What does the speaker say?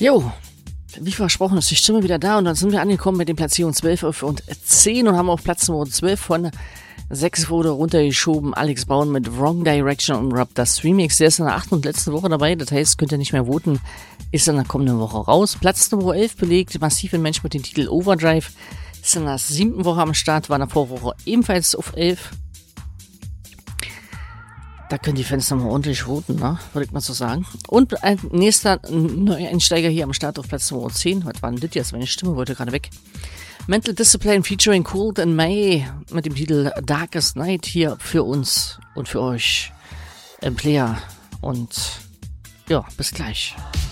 Jo, wie versprochen ist die Stimme wieder da und dann sind wir angekommen mit den Platzierungen 12, 11 und 10 und haben auf Platz Nummer 12 von 6 wurde runtergeschoben Alex Braun mit Wrong Direction und Rob das Remix. Der ist in der 8. und letzten Woche dabei, das heißt, könnt ihr nicht mehr voten, ist in der kommenden Woche raus. Platz Nummer 11 belegt Massive Mensch mit dem Titel Overdrive, ist in der 7. Woche am Start, war in der Vorwoche ebenfalls auf 11. Da können die Fans nochmal ordentlich voten, ne? Würde ich mal so sagen. Und ein nächster Neueinsteiger hier am Start auf Platz Nummer 10. Was war denn das jetzt? Meine Stimme wollte gerade weg. Mental Discipline featuring Cold in May mit dem Titel Darkest Night hier für uns und für euch im Player. Und ja, bis gleich.